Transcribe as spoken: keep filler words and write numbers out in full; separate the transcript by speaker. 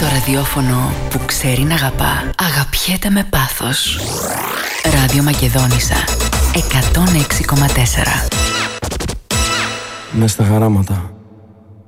Speaker 1: ραδιόφωνο που ξέρει να αγαπά, αγαπιέται με πάθος. Ράδιο Μακεδόνισσα εκατόν έξι κόμμα τέσσερα.
Speaker 2: Μες στα χαράματα.